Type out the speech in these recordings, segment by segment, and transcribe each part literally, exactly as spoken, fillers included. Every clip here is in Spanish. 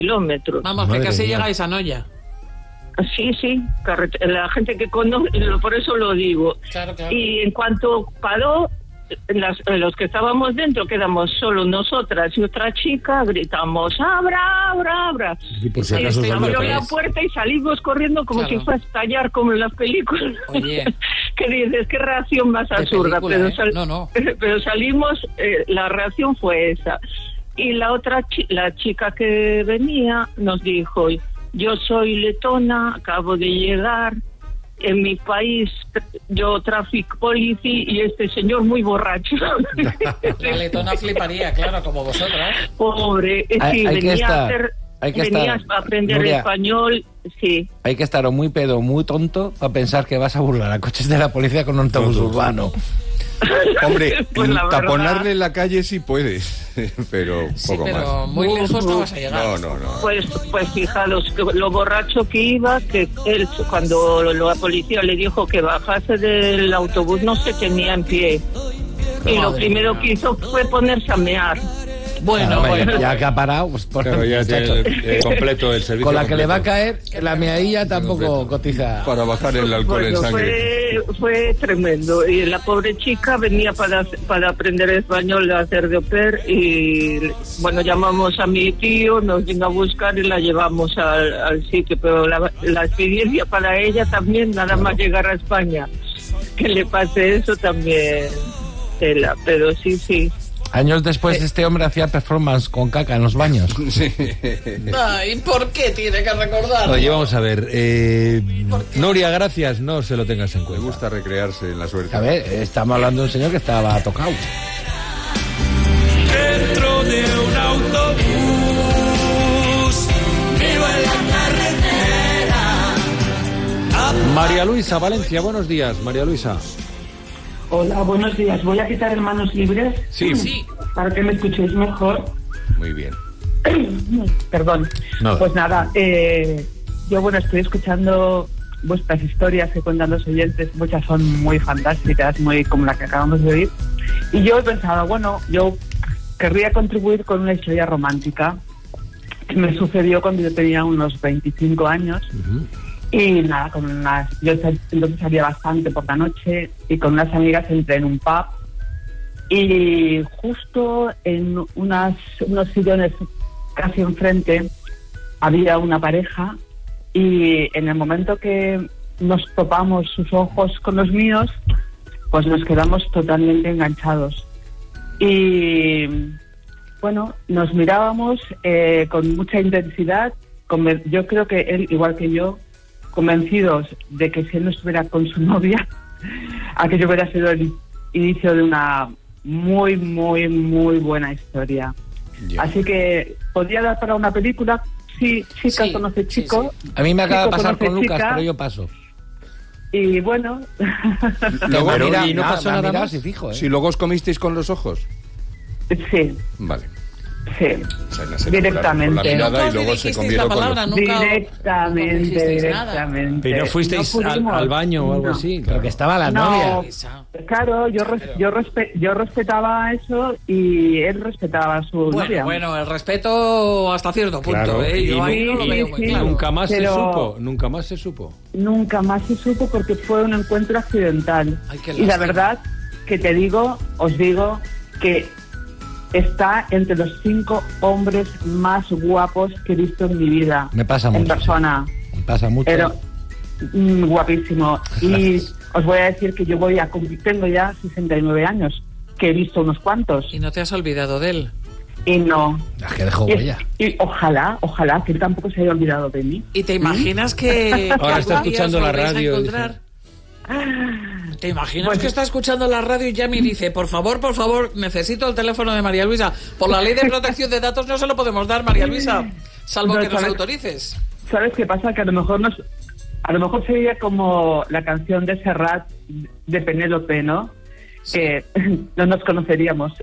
kilómetros. Vamos, que casi llegáis a Noya. Sí, sí, carret- la gente que conoce, por eso lo digo. Claro, claro. Y en cuanto paró, las, los que estábamos dentro, quedamos solo nosotras y otra chica, gritamos, ¡abra, abra, abra! Y por si Y acaso se salió abrió otra la vez. puerta y salimos corriendo como Claro. si fuera a estallar como en las películas. Oye. ¿Qué dices? ¿Qué reacción más De absurda? película, pero, ¿eh? sal- No, no. pero salimos, eh, la reacción fue esa. Y la otra, chi- la chica que venía nos dijo, yo soy letona, acabo de llegar, en mi país yo traffic policy y este señor muy borracho. La letona fliparía, claro, como vosotras. Pobre, es Hay- que hay que venía estar, a hacer, hay que venía estar, a aprender Nuria. español, sí. Hay que estar o muy pedo o muy tonto para pensar que vas a burlar a coches de la policía con un autobús Todo. urbano. Hombre, Pues la verdad. taponarle la calle sí puedes, pero Sí, poco pero más. muy lejos no vas a llegar. No, no, no. Pues, pues fijaros, que lo borracho que iba, que él, cuando la policía le dijo que bajase del autobús, no se tenía en pie. Y lo Madre primero mía. que hizo fue ponerse a mear. Bueno, Claro, hombre, bueno. ya que ha parado, pues por Claro, ya muchacho, tiene, eh, completo el servicio. con la que le va a completo. caer, la miadilla tampoco Completo. cotiza. Para bajar el alcohol en Bueno, sangre. fue, fue tremendo. Y la pobre chica venía para, para aprender español, a hacer de au pair, y bueno, llamamos a mi tío, nos vino a buscar y la llevamos al, al sitio. Pero la, la experiencia para ella también, nada más llegar a España, que le pase eso también, tela. Pero sí, sí. Años después Eh. este hombre hacía performance con caca en los baños. Sí. Ay, ¿por qué tiene que recordar? Oye, vamos a ver. Eh, Nuria, gracias. No se lo tengas en Me cuenta. gusta recrearse en la suerte. A ver, estamos hablando de un señor que estaba tocado. Dentro de un autobús, vivo en la carretera. María Luisa, Valencia, buenos días. María Luisa. Hola, buenos días. Voy a quitar el manos libres Sí. Sí. para que me escuchéis mejor. Muy bien. Perdón. Nada. Pues nada, eh, yo bueno, estoy escuchando vuestras historias que cuentan los oyentes. Muchas son muy fantásticas, muy como la que acabamos de oír. Y yo he pensado, bueno, yo querría contribuir con una historia romántica que me sucedió cuando yo tenía unos veinticinco años. Y nada, con unas, yo entonces salía bastante por la noche y con unas amigas entré en un pub y justo en unas, unos sillones casi enfrente había una pareja y en el momento que nos topamos sus ojos con los míos, pues nos quedamos totalmente enganchados. Y bueno, nos mirábamos eh, con mucha intensidad. Conven- Yo creo que él, igual que yo, convencidos de que si él no estuviera con su novia, aquello hubiera sido el inicio de una muy, muy, muy buena historia. Ya. Así que podría dar para una película. Sí, chica Sí, conoce sí, chico. A mí me acaba de chico pasar conoce con Lucas, chica, pero yo paso. Y bueno, Luego, Me ha pero- mirado, ¿y no me ha- pasó me ha nada mirado más? así fijo, ¿eh? Si luego os comisteis con los ojos. sí, Vale. sí. O sea, se Directamente. Con la mirada Nunca y os luego se dirigisteis comieron la con los... palabra, nunca os Directamente, dijisteis nada. directamente. ¿Pero no fuisteis No al, pudimos. al baño o algo No. así? Pero que estaba la No. novia. Esa. Claro, yo res- yo, respe- yo respetaba eso y él respetaba a su Bueno, novia. bueno, el respeto hasta cierto punto, Claro, ¿eh? Yo y ahí no lo sí, veo muy sí. claro. Nunca más se Pero- supo. Nunca más se supo. Nunca más se supo porque fue un encuentro accidental. Ay, qué Y la lástima. verdad que te digo, os digo que está entre los cinco hombres más guapos que he visto en mi vida. Me pasa en mucho. persona. Me pasa mucho. Pero mm, guapísimo. Y Gracias. os voy a decir que yo voy a cumplir, tengo ya sesenta y nueve años, que he visto unos cuantos. Y no te has olvidado de él. Y no. Es que dejó Y, huella. y ojalá, ojalá que él tampoco se haya olvidado de mí. ¿Y te imaginas que, que Ahora está algún día escuchando os la volvéis a radio, encontrar? ¿Te imaginas Bueno. que está escuchando la radio y llama y dice, por favor, por favor, necesito el teléfono de María Luisa? Por la ley de protección de datos no se lo podemos dar, María Luisa, salvo No, que nos ¿sabes? autorices. ¿Sabes qué pasa? Que a lo mejor nos, a lo mejor sería como la canción de Serrat de Penélope, ¿no? Que no nos conoceríamos.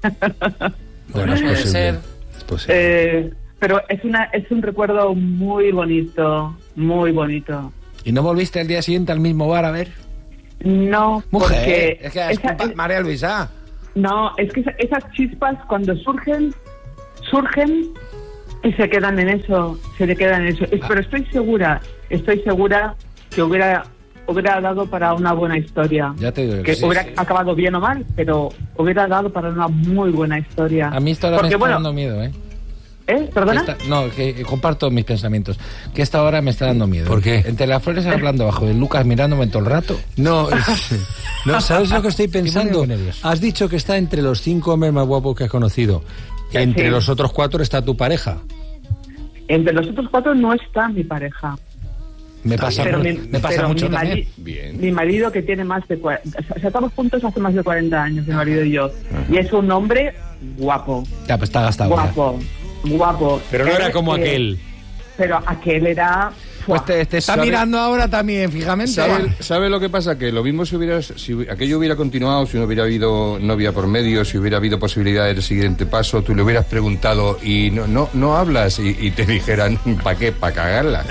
Bueno, es puede posible. ser. Es posible. Eh, pero es una es un recuerdo muy bonito, muy bonito. ¿Y no volviste al día siguiente al mismo bar a ver? No, Mujer, porque es que es esa- culpa- María Luisa. no, es que esa- esas chispas cuando surgen, surgen Y se quedan en eso, se le quedan en eso. Es- Pero estoy segura, estoy segura que hubiera hubiera dado para una buena historia. Ya te digo Que que sí, hubiera sí. acabado bien o mal, pero hubiera dado para una muy buena historia. A mí esta hora me Porque, está bueno, dando miedo, ¿eh? ¿eh? ¿Perdona? Esta- no, que que comparto mis pensamientos. Que esta hora me está dando miedo. ¿Por qué? Entre las flores hablando bajo de Lucas mirándome todo el rato. No, no, ¿sabes lo que estoy pensando? Qué nervios. Has dicho que está entre los cinco hombres más guapos que has conocido. Entre Sí. los otros cuatro está tu pareja. Entre los otros cuatro no está mi pareja. Me pasa, Pero mu- mi, me pasa pero mucho mi, también. mari- Bien. mi marido que tiene más de cuarenta, o sea, estamos juntos hace más de cuarenta años, mi marido y yo, y es un hombre guapo, Ya, pues está gastado. ya. guapo, guapo. Pero no Él, era como eh, aquel. Pero aquel era... Pues te, te está ¿Sabe- mirando ahora también, fijamente. ¿Sabe, sabe lo que pasa? Que lo mismo si hubiera, si hubi- aquello hubiera continuado, si no hubiera habido novia por medio, si hubiera habido posibilidad del siguiente paso, tú le hubieras preguntado y no no, no hablas y, y te dijeran, ¿para qué? ¿Para cagarla?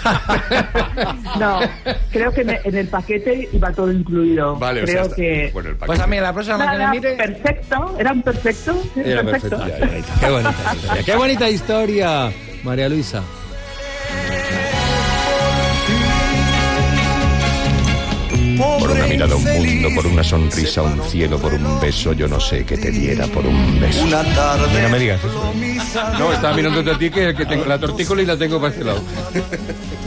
No, creo que en el, en el paquete iba todo incluido. Vale, o sea, creo está- que... bueno, el paquete. Pues a mí la próxima vez que Nada, me mire... perfecto, eran perfectos, sí, Era perfecto. perfecto. Ya, ya, ya. Qué bonita historia. Qué bonita historia, María Luisa. Por una mirada un mundo, por una sonrisa un cielo, por un beso yo no sé qué te diera, por un beso. Una tarde. No me digas eso. No, estaba mirándote a ti que, que tengo la tortícola y la tengo para este lado.